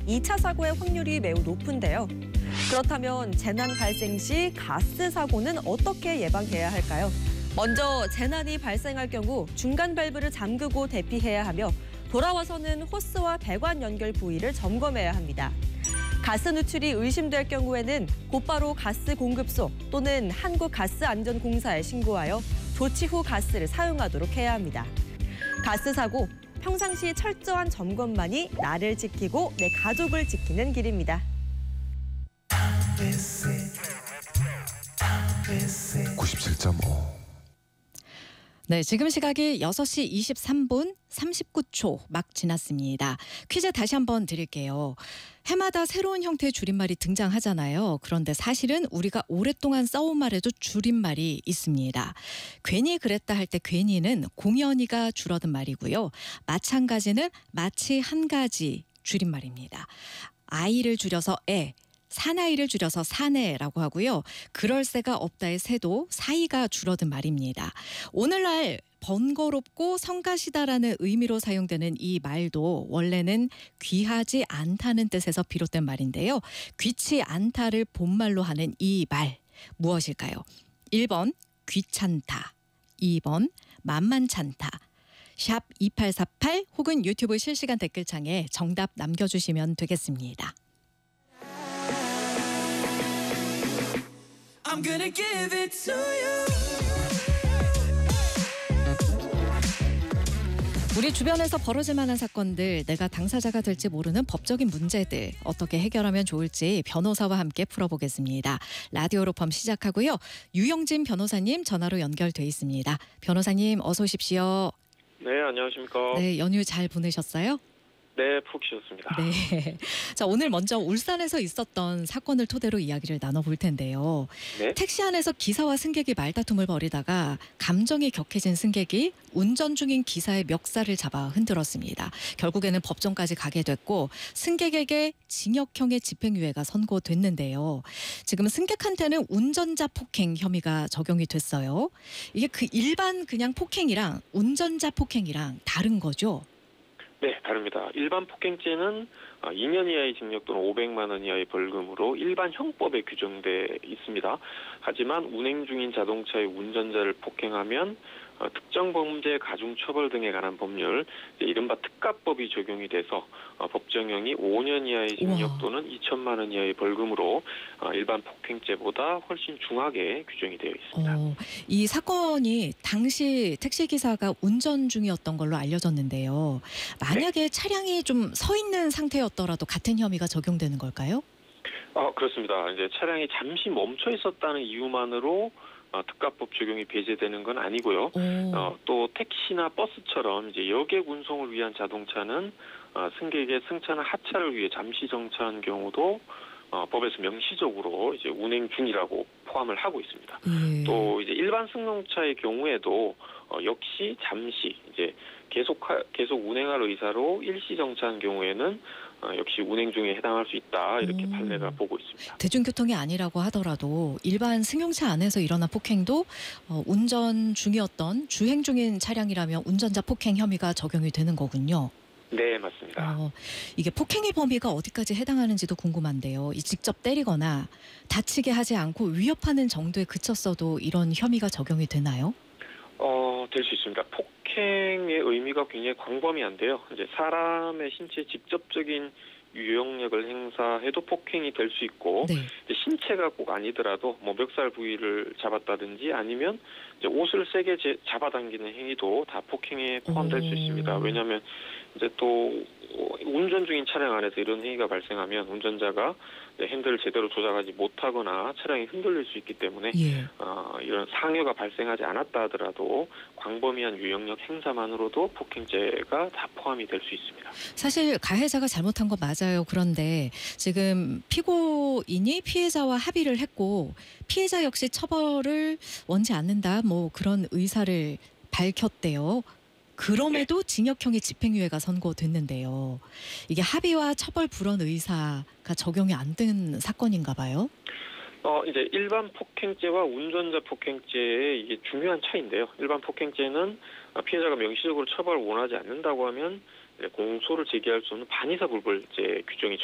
2차 사고의 확률이 매우 높은데요. 그렇다면 재난 발생 시 가스 사고는 어떻게 예방해야 할까요? 먼저 재난이 발생할 경우 중간 밸브를 잠그고 대피해야 하며 돌아와서는 호스와 배관 연결 부위를 점검해야 합니다. 가스 누출이 의심될 경우에는 곧바로 가스 공급소 또는 한국가스안전공사에 신고하여 조치 후 가스를 사용하도록 해야 합니다. 가스 사고, 평상시 철저한 점검만이 나를 지키고 내 가족을 지키는 길입니다. 97.5 네, 지금 시각이 6시 23분 39초 막 지났습니다. 퀴즈 다시 한번 드릴게요. 해마다 새로운 형태의 줄임말이 등장하잖아요. 그런데 사실은 우리가 오랫동안 써온 말에도 줄임말이 있습니다. 괜히 그랬다 할 때 괜히는 공연히가 줄어든 말이고요. 마찬가지는 마치 한 가지 줄임말입니다. 아이를 줄여서 애, 사나이를 줄여서 사내라고 하고요. 그럴새가 없다의 새도 사이가 줄어든 말입니다. 오늘날 번거롭고 성가시다라는 의미로 사용되는 이 말도 원래는 귀하지 않다는 뜻에서 비롯된 말인데요. 귀치 않다를 본말로 하는 이 말 무엇일까요? 1번 귀찮다, 2번 만만찮다. 샵 2848 혹은 유튜브 실시간 댓글창에 정답 남겨주시면 되겠습니다. I'm gonna give it to you. 우리 주변에서 벌어질 만한 사건들, 내가 당사자가 될지 모르는 법적인 문제들 어떻게 해결하면 좋을지 변호사와 함께 풀어보겠습니다. 라디오로 펌 시작하고요. 유영진 변호사님 전화로 연결돼 있습니다. 변호사님 어서 오십시오. 네, 안녕하십니까. 네, 연휴 잘 보내셨어요? 네, 푹 쉬었습니다. 네. 자, 오늘 먼저 울산에서 있었던 사건을 토대로 이야기를 나눠볼 텐데요. 네. 택시 안에서 기사와 승객이 말다툼을 벌이다가 감정이 격해진 승객이 운전 중인 기사의 멱살을 잡아 흔들었습니다. 결국에는 법정까지 가게 됐고 승객에게 징역형의 집행유예가 선고됐는데요. 지금 승객한테는 운전자 폭행 혐의가 적용이 됐어요. 이게 그 일반 그냥 폭행이랑 운전자 폭행이랑 다른 거죠? 네, 다릅니다. 일반 폭행죄는 2년 이하의 징역 또는 500만 원 이하의 벌금으로 일반 형법에 규정돼 있습니다. 하지만 운행 중인 자동차의 운전자를 폭행하면 특정 범죄 가중 처벌 등에 관한 법률, 이른바 특가법이 적용이 돼서 법정형이 5년 이하의 징역 또는 2천만 원 이하의 벌금으로 일반 폭행죄보다 훨씬 중하게 규정이 되어 있습니다. 이 사건이 당시 택시기사가 운전 중이었던 걸로 알려졌는데요. 만약에 네. 차량이 좀 서 있는 상태였더라도 같은 혐의가 적용되는 걸까요? 그렇습니다. 이제 차량이 잠시 멈춰 있었다는 이유만으로 특가법 적용이 배제되는 건 아니고요. 또 택시나 버스처럼 이제 여객 운송을 위한 자동차는 승객의 승차나 하차를 위해 잠시 정차한 경우도 법에서 명시적으로 이제 운행 중이라고 포함을 하고 있습니다. 또 이제 일반 승용차의 경우에도 역시 잠시 이제 계속 운행할 의사로 일시 정차한 경우에는 역시 운행 중에 해당할 수 있다 이렇게 판례가 보고 있습니다. 대중교통이 아니라고 하더라도 일반 승용차 안에서 일어난 폭행도 운전 중이었던 주행 중인 차량이라면 운전자 폭행 혐의가 적용이 되는 거군요. 네, 맞습니다. 이게 폭행의 범위가 어디까지 해당하는지도 궁금한데요. 이 직접 때리거나 다치게 하지 않고 위협하는 정도에 그쳤어도 이런 혐의가 적용이 되나요? 될 수 있습니다. 폭행의 의미가 굉장히 광범위한데요. 이제 사람의 신체에 직접적인 유용력을 행사해도 폭행이 될 수 있고, 네. 신체가 꼭 아니더라도 뭐 멱살 부위를 잡았다든지 아니면 이제 옷을 세게 잡아당기는 행위도 다 폭행에 포함될 수 있습니다. 왜냐하면 이제 또 운전 중인 차량 안에서 이런 행위가 발생하면 운전자가 핸들을 제대로 조작하지 못하거나 차량이 흔들릴 수 있기 때문에 이런 상해가 발생하지 않았다 하더라도 광범위한 유용력 행사만으로도 폭행죄가 다 포함이 될 수 있습니다. 사실 가해자가 잘못한 건 맞아요. 그런데 지금 피고인이 피해자와 합의를 했고 피해자 역시 처벌을 원치 않는다 뭐 그런 의사를 밝혔대요. 그럼에도 징역형의 집행유예가 선고됐는데요. 이게 합의와 처벌 불원 의사가 적용이 안 된 사건인가 봐요. 이제 일반 폭행죄와 운전자 폭행죄의 이게 중요한 차이인데요. 일반 폭행죄는 피해자가 명시적으로 처벌을 원하지 않는다고 하면 공소를 제기할 수 없는 반의사 불벌죄 규정이